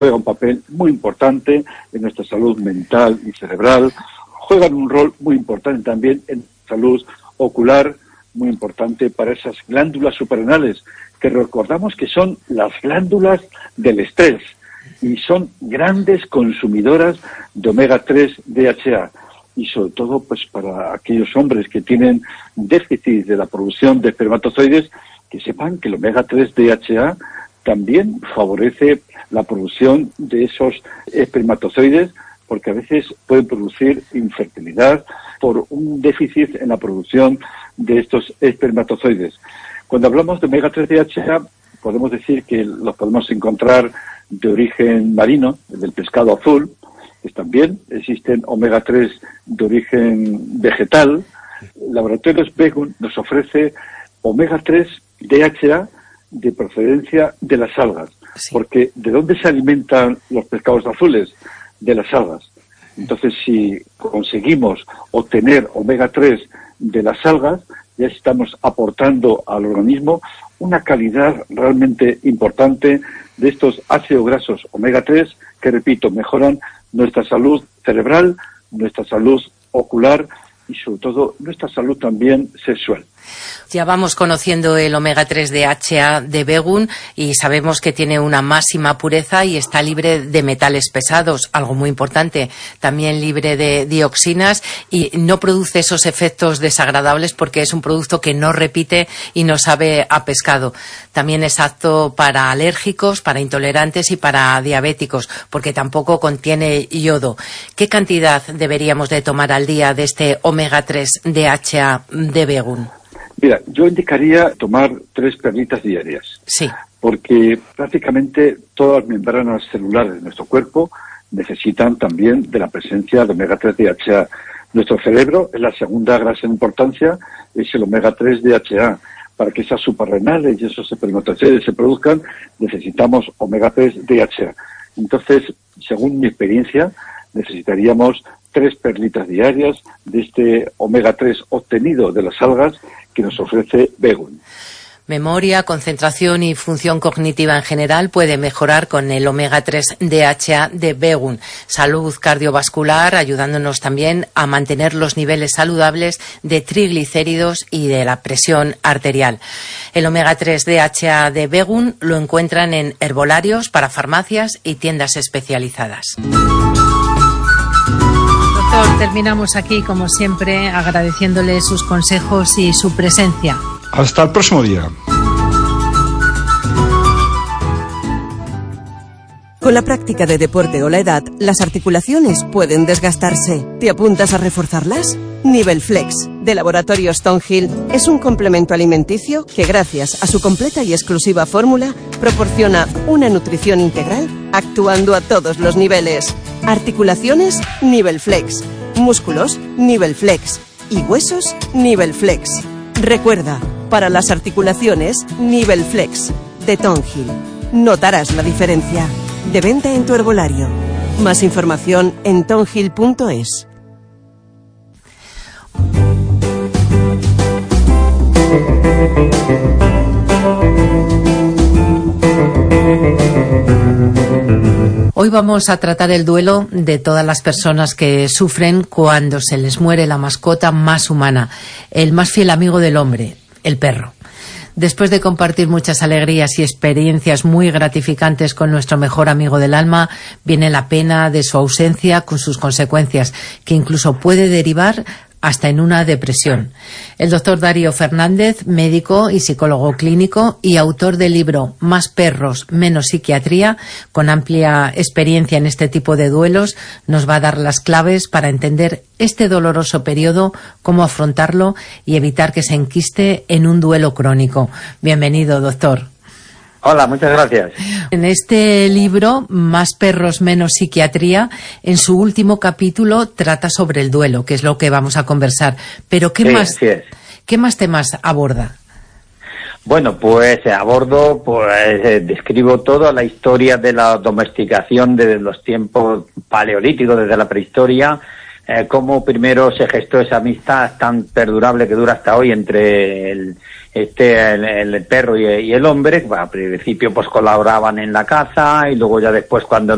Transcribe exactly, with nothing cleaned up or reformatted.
juega un papel muy importante en nuestra salud mental y cerebral, juegan un rol muy importante también en salud ocular, muy importante para esas glándulas suprarrenales, que recordamos que son las glándulas del estrés y son grandes consumidoras de omega tres D H A, y sobre todo pues para aquellos hombres que tienen déficit de la producción de espermatozoides, que sepan que el omega tres D H A también favorece la producción de esos espermatozoides, porque a veces pueden producir infertilidad por un déficit en la producción de estos espermatozoides. Cuando hablamos de omega tres D H A, podemos decir que los podemos encontrar de origen marino, del pescado azul, pues también existen omega tres de origen vegetal. Laboratorios Begun nos ofrece omega tres D H A de procedencia de las algas, sí. Porque ¿de dónde se alimentan los pescados azules? De las algas. Entonces, si conseguimos obtener omega tres de las algas, ya estamos aportando al organismo una calidad realmente importante de estos ácidos grasos omega tres que, repito, mejoran nuestra salud cerebral, nuestra salud ocular y sobre todo nuestra salud también sexual. Ya vamos conociendo el omega tres D H A de Begun y sabemos que tiene una máxima pureza y está libre de metales pesados, algo muy importante, también libre de dioxinas y no produce esos efectos desagradables porque es un producto que no repite y no sabe a pescado. También es apto para alérgicos, para intolerantes y para diabéticos, porque tampoco contiene yodo. ¿Qué cantidad deberíamos de tomar al día de este omega tres D H A de Begun? Mira, yo indicaría tomar tres perlitas diarias. Sí. Porque prácticamente todas las membranas celulares de nuestro cuerpo necesitan también de la presencia de omega tres D H A. Nuestro cerebro es la segunda grasa en importancia, es el omega tres D H A. Para que esas suprarrenales y esos espermatozoides se produzcan, necesitamos omega tres D H A. Entonces, según mi experiencia, necesitaríamos tres perlitas diarias de este omega tres obtenido de las algas que nos ofrece Begun. Memoria, concentración y función cognitiva en general puede mejorar con el omega tres D H A de Begun. Salud cardiovascular, ayudándonos también a mantener los niveles saludables de triglicéridos y de la presión arterial. El omega tres D H A de Begun lo encuentran en herbolarios, para farmacias y tiendas especializadas. Doctor, terminamos aquí, como siempre, agradeciéndole sus consejos y su presencia. Hasta el próximo día. Con la práctica de deporte o la edad, las articulaciones pueden desgastarse. ¿Te apuntas a reforzarlas? Nivelflex, de Laboratorio Stonehill, es un complemento alimenticio que, gracias a su completa y exclusiva fórmula, proporciona una nutrición integral actuando a todos los niveles. Articulaciones, Nivelflex. Músculos, Nivelflex. Y huesos, Nivelflex. Recuerda, para las articulaciones, Nivelflex, de Stonehill. Notarás la diferencia. De venta en tu herbolario. Más información en stonehill punto es. Hoy vamos a tratar el duelo de todas las personas que sufren cuando se les muere la mascota más humana, el más fiel amigo del hombre, el perro. Después de compartir muchas alegrías y experiencias muy gratificantes con nuestro mejor amigo del alma, viene la pena de su ausencia con sus consecuencias, que incluso puede derivar hasta en una depresión. El doctor Darío Fernández, médico y psicólogo clínico y autor del libro Más perros, menos psiquiatría, con amplia experiencia en este tipo de duelos, nos va a dar las claves para entender este doloroso periodo, cómo afrontarlo y evitar que se enquiste en un duelo crónico. Bienvenido, doctor. Hola, muchas gracias. En este libro, Más perros, menos psiquiatría, en su último capítulo trata sobre el duelo, que es lo que vamos a conversar. Pero ¿qué, sí, más, sí es. ¿qué más temas aborda? Bueno, pues abordo, pues eh, describo toda la historia de la domesticación desde los tiempos paleolíticos, desde la prehistoria, eh, cómo primero se gestó esa amistad tan perdurable que dura hasta hoy entre el este el, el perro y, y el hombre. Bueno, al principio pues colaboraban en la caza y luego ya después, cuando